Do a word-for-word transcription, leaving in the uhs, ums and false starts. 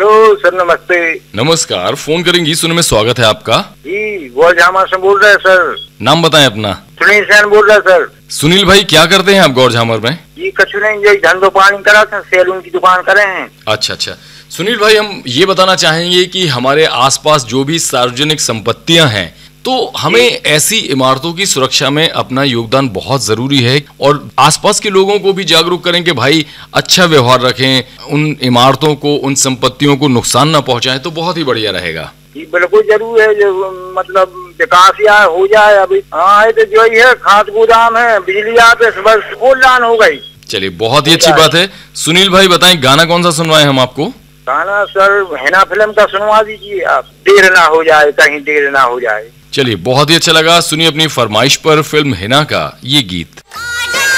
Hello sir, नमस्ते। नमस्कार, phone करेंगी सुनने में स्वागत है आपका। जी, गौरझामर से बोल रहे हैं सर। नाम बताएं अपना। सुनील सेन बोल रहे हैं सर। सुनील भाई, क्या करते हैं आप गौरझामर में? जी कछु नहीं, यही धंधो पानी करा था, सैलून की दुकान करे हैं। अच्छा अच्छा। सुनील भाई, हम ये बताना चाहेंगे कि हमारे आसपास जो भी सार्वजनिक संपत्तियां हैं, तो हमें ऐसी इमारतों की सुरक्षा में अपना योगदान बहुत जरूरी है और आसपास के लोगों को भी जागरूक करें कि भाई अच्छा व्यवहार रखें, उन इमारतों को, उन संपत्तियों को नुकसान ना पहुंचाएं, तो बहुत ही बढ़िया रहेगा। जी बिल्कुल जरूर है, जो मतलब विकास या हो जाए। अभी हाँ, तो जो ही है, खाद गोदाम है, बिजली ऑफिस, बस कल्याण हो गई। चलिए, बहुत ही अच्छी बात है। सुनील भाई बताएं, गाना कौन सा सुनवाएं हम आपको? गाना सर हिना फिल्म का सुनवा दीजिए आप, देर ना हो जाए, कहीं देर ना हो जाए। चलिए, बहुत ही अच्छा लगा। सुनिए अपनी फरमाइश पर फिल्म हिना का ये गीत।